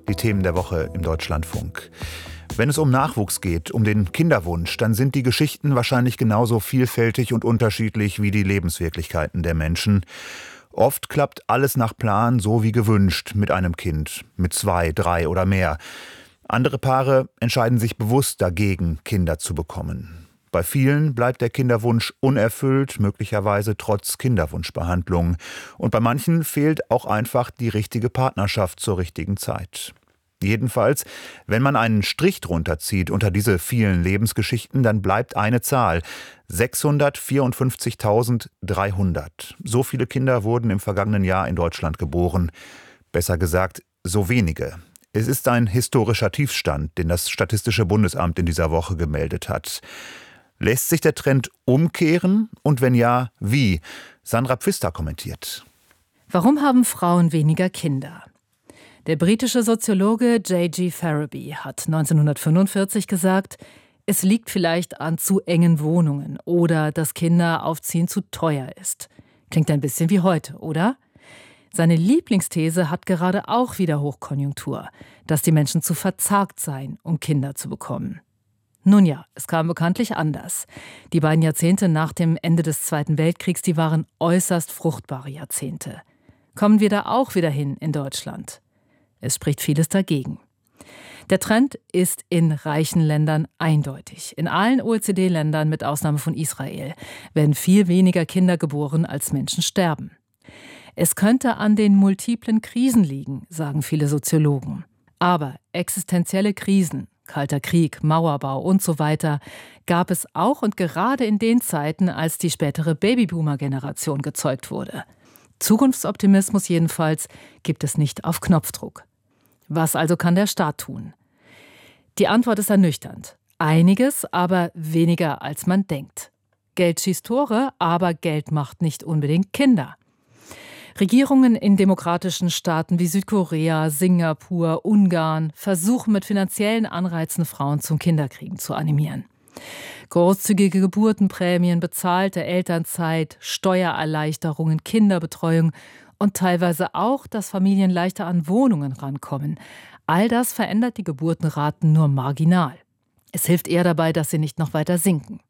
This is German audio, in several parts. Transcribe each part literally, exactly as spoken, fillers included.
Die Themen der Woche im Deutschlandfunk. Wenn es um Nachwuchs geht, um den Kinderwunsch, dann sind die Geschichten wahrscheinlich genauso vielfältig und unterschiedlich wie die Lebenswirklichkeiten der Menschen. Oft klappt alles nach Plan, so wie gewünscht, mit einem Kind, mit zwei, drei oder mehr. Andere Paare entscheiden sich bewusst dagegen, Kinder zu bekommen. Bei vielen bleibt der Kinderwunsch unerfüllt, möglicherweise trotz Kinderwunschbehandlung. Und bei manchen fehlt auch einfach die richtige Partnerschaft zur richtigen Zeit. Jedenfalls, wenn man einen Strich drunter zieht unter diese vielen Lebensgeschichten, dann bleibt eine Zahl: sechshundertvierundfünfzigtausenddreihundert. So viele Kinder wurden im vergangenen Jahr in Deutschland geboren. Besser gesagt, so wenige. Es ist ein historischer Tiefstand, den das Statistische Bundesamt in dieser Woche gemeldet hat. Lässt sich der Trend umkehren? Und wenn ja, wie? Sandra Pfister kommentiert. Warum haben Frauen weniger Kinder? Der britische Soziologe J G Faraby hat neunzehnhundertfünfundvierzig gesagt, es liegt vielleicht an zu engen Wohnungen oder dass Kinderaufziehen zu teuer ist. Klingt ein bisschen wie heute, oder? Seine Lieblingsthese hat gerade auch wieder Hochkonjunktur, dass die Menschen zu verzagt seien, um Kinder zu bekommen. Nun ja, es kam bekanntlich anders. Die beiden Jahrzehnte nach dem Ende des Zweiten Weltkriegs, die waren äußerst fruchtbare Jahrzehnte. Kommen wir da auch wieder hin in Deutschland? Es spricht vieles dagegen. Der Trend ist in reichen Ländern eindeutig. In allen O E C D-Ländern, mit Ausnahme von Israel, werden viel weniger Kinder geboren, als Menschen sterben. Es könnte an den multiplen Krisen liegen, sagen viele Soziologen. Aber existenzielle Krisen, Kalter Krieg, Mauerbau und so weiter, gab es auch und gerade in den Zeiten, als die spätere Babyboomer-Generation gezeugt wurde. Zukunftsoptimismus jedenfalls gibt es nicht auf Knopfdruck. Was also kann der Staat tun? Die Antwort ist ernüchternd. Einiges, aber weniger als man denkt. Geld schießt Tore, aber Geld macht nicht unbedingt Kinder. Regierungen in demokratischen Staaten wie Südkorea, Singapur, Ungarn versuchen mit finanziellen Anreizen Frauen zum Kinderkriegen zu animieren. Großzügige Geburtenprämien, bezahlte Elternzeit, Steuererleichterungen, Kinderbetreuung und teilweise auch, dass Familien leichter an Wohnungen rankommen. All das verändert die Geburtenraten nur marginal. Es hilft eher dabei, dass sie nicht noch weiter sinken.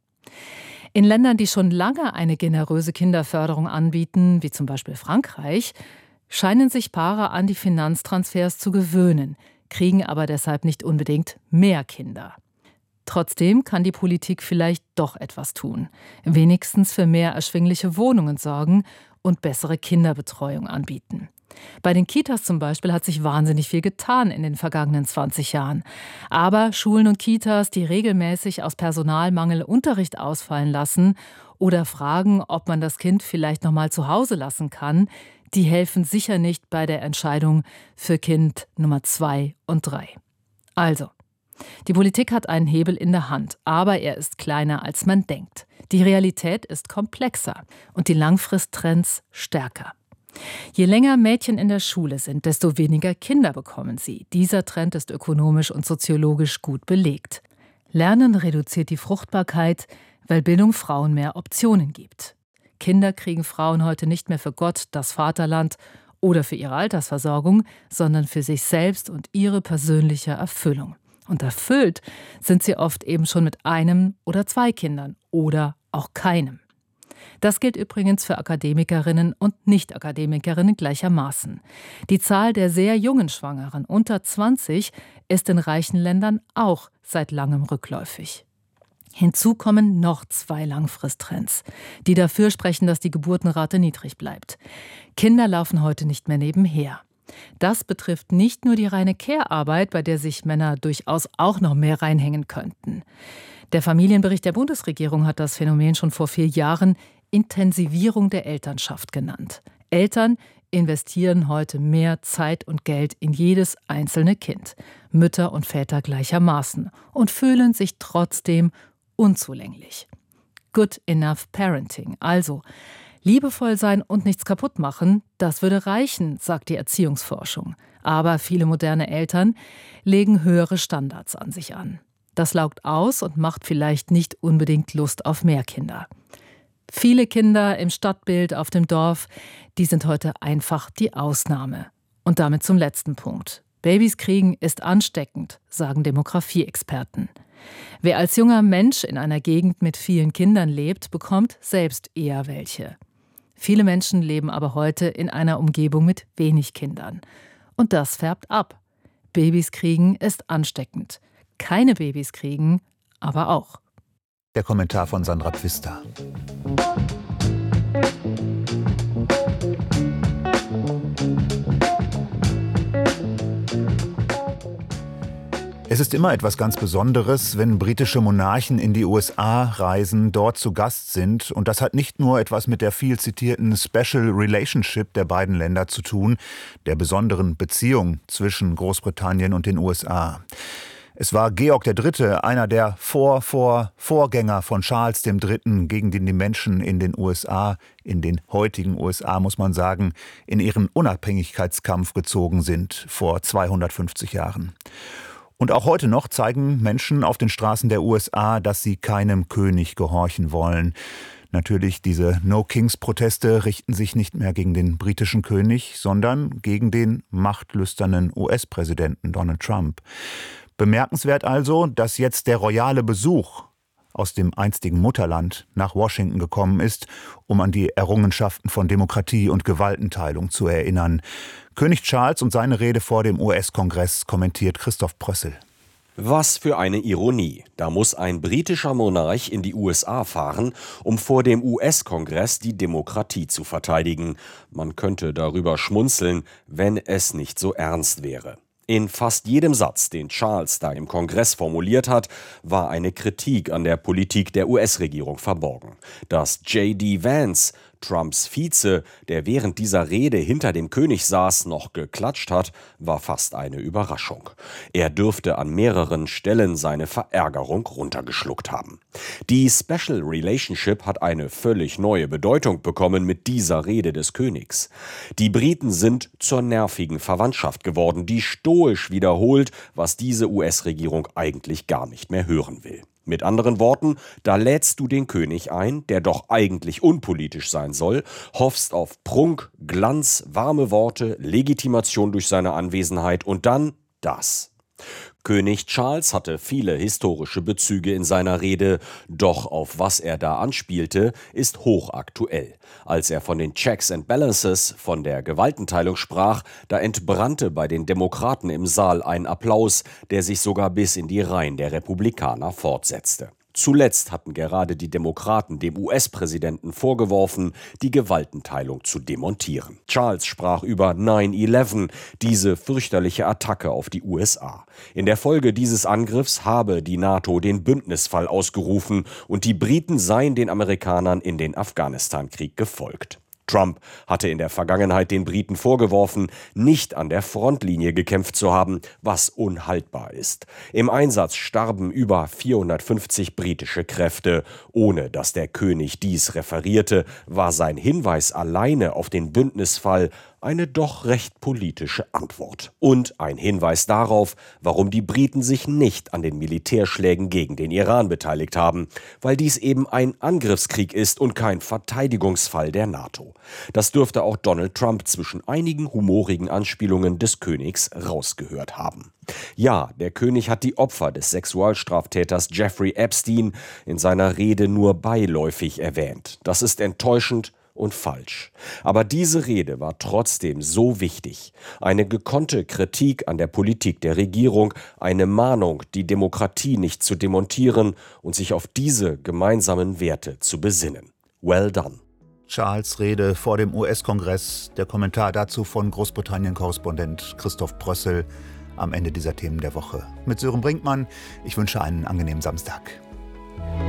In Ländern, die schon lange eine generöse Kinderförderung anbieten, wie zum Beispiel Frankreich, scheinen sich Paare an die Finanztransfers zu gewöhnen, kriegen aber deshalb nicht unbedingt mehr Kinder. Trotzdem kann die Politik vielleicht doch etwas tun, wenigstens für mehr erschwingliche Wohnungen sorgen und bessere Kinderbetreuung anbieten. Bei den Kitas zum Beispiel hat sich wahnsinnig viel getan in den vergangenen zwanzig Jahren. Aber Schulen und Kitas, die regelmäßig aus Personalmangel Unterricht ausfallen lassen oder fragen, ob man das Kind vielleicht noch mal zu Hause lassen kann, die helfen sicher nicht bei der Entscheidung für Kind Nummer zwei und drei. Also, die Politik hat einen Hebel in der Hand, aber er ist kleiner, als man denkt. Die Realität ist komplexer und die Langfristtrends stärker. Je länger Mädchen in der Schule sind, desto weniger Kinder bekommen sie. Dieser Trend ist ökonomisch und soziologisch gut belegt. Lernen reduziert die Fruchtbarkeit, weil Bildung Frauen mehr Optionen gibt. Kinder kriegen Frauen heute nicht mehr für Gott, das Vaterland oder für ihre Altersversorgung, sondern für sich selbst und ihre persönliche Erfüllung. Und erfüllt sind sie oft eben schon mit einem oder zwei Kindern oder auch keinem. Das gilt übrigens für Akademikerinnen und Nicht-Akademikerinnen gleichermaßen. Die Zahl der sehr jungen Schwangeren unter zwanzig ist in reichen Ländern auch seit langem rückläufig. Hinzu kommen noch zwei Langfristtrends, die dafür sprechen, dass die Geburtenrate niedrig bleibt. Kinder laufen heute nicht mehr nebenher. Das betrifft nicht nur die reine Care-Arbeit, bei der sich Männer durchaus auch noch mehr reinhängen könnten. Der Familienbericht der Bundesregierung hat das Phänomen schon vor vier Jahren Intensivierung der Elternschaft genannt. Eltern investieren heute mehr Zeit und Geld in jedes einzelne Kind, Mütter und Väter gleichermaßen, und fühlen sich trotzdem unzulänglich. Good enough parenting, also liebevoll sein und nichts kaputt machen, das würde reichen, sagt die Erziehungsforschung. Aber viele moderne Eltern legen höhere Standards an sich an. Das laugt aus und macht vielleicht nicht unbedingt Lust auf mehr Kinder. Viele Kinder im Stadtbild auf dem Dorf, die sind heute einfach die Ausnahme. Und damit zum letzten Punkt. Babys kriegen ist ansteckend, sagen Demografie-Experten. Wer als junger Mensch in einer Gegend mit vielen Kindern lebt, bekommt selbst eher welche. Viele Menschen leben aber heute in einer Umgebung mit wenig Kindern. Und das färbt ab. Babys kriegen ist ansteckend. Keine Babys kriegen, aber auch. Der Kommentar von Sandra Pfister. Es ist immer etwas ganz Besonderes, wenn britische Monarchen in die U S A reisen, dort zu Gast sind. Und das hat nicht nur etwas mit der viel zitierten Special Relationship der beiden Länder zu tun, der besonderen Beziehung zwischen Großbritannien und den U S A. Es war Georg der Dritte, einer der Vor-Vor-Vorgänger von Charles der Dritte, gegen den die Menschen in den U S A, in den heutigen U S A, muss man sagen, in ihren Unabhängigkeitskampf gezogen sind, vor zweihundertfünfzig Jahren. Und auch heute noch zeigen Menschen auf den Straßen der U S A, dass sie keinem König gehorchen wollen. Natürlich, diese No-Kings-Proteste richten sich nicht mehr gegen den britischen König, sondern gegen den machtlüsternen U S-Präsidenten Donald Trump. Bemerkenswert also, dass jetzt der royale Besuch aus dem einstigen Mutterland nach Washington gekommen ist, um an die Errungenschaften von Demokratie und Gewaltenteilung zu erinnern. König Charles und seine Rede vor dem U S-Kongress kommentiert Christoph Prössel. Was für eine Ironie. Da muss ein britischer Monarch in die U S A fahren, um vor dem U S-Kongress die Demokratie zu verteidigen. Man könnte darüber schmunzeln, wenn es nicht so ernst wäre. In fast jedem Satz, den Charles da im Kongress formuliert hat, war eine Kritik an der Politik der U S-Regierung verborgen. Dass J D Vance, Trumps Vize, der während dieser Rede hinter dem König saß, noch geklatscht hat, war fast eine Überraschung. Er dürfte an mehreren Stellen seine Verärgerung runtergeschluckt haben. Die Special Relationship hat eine völlig neue Bedeutung bekommen mit dieser Rede des Königs. Die Briten sind zur nervigen Verwandtschaft geworden, die stoisch wiederholt, was diese U S-Regierung eigentlich gar nicht mehr hören will. Mit anderen Worten, da lädst du den König ein, der doch eigentlich unpolitisch sein soll, hoffst auf Prunk, Glanz, warme Worte, Legitimation durch seine Anwesenheit und dann das. König Charles hatte viele historische Bezüge in seiner Rede, doch auf was er da anspielte, ist hochaktuell. Als er von den Checks and Balances, von der Gewaltenteilung sprach, da entbrannte bei den Demokraten im Saal ein Applaus, der sich sogar bis in die Reihen der Republikaner fortsetzte. Zuletzt hatten gerade die Demokraten dem U S-Präsidenten vorgeworfen, die Gewaltenteilung zu demontieren. Charles sprach über nine eleven, diese fürchterliche Attacke auf die U S A. In der Folge dieses Angriffs habe die NATO den Bündnisfall ausgerufen und die Briten seien den Amerikanern in den Afghanistan-Krieg gefolgt. Trump hatte in der Vergangenheit den Briten vorgeworfen, nicht an der Frontlinie gekämpft zu haben, was unhaltbar ist. Im Einsatz starben über vierhundertfünfzig britische Kräfte. Ohne dass der König dies referierte, war sein Hinweis alleine auf den Bündnisfall eine doch recht politische Antwort. Und ein Hinweis darauf, warum die Briten sich nicht an den Militärschlägen gegen den Iran beteiligt haben, weil dies eben ein Angriffskrieg ist und kein Verteidigungsfall der NATO. Das dürfte auch Donald Trump zwischen einigen humorigen Anspielungen des Königs rausgehört haben. Ja, der König hat die Opfer des Sexualstraftäters Jeffrey Epstein in seiner Rede nur beiläufig erwähnt. Das ist enttäuschend und falsch. Aber diese Rede war trotzdem so wichtig. Eine gekonnte Kritik an der Politik der Regierung, eine Mahnung, die Demokratie nicht zu demontieren und sich auf diese gemeinsamen Werte zu besinnen. Well done. Charles' Rede vor dem U S-Kongress, der Kommentar dazu von Großbritannien-Korrespondent Christoph Prössel am Ende dieser Themen der Woche. Mit Sören Brinkmann, ich wünsche einen angenehmen Samstag.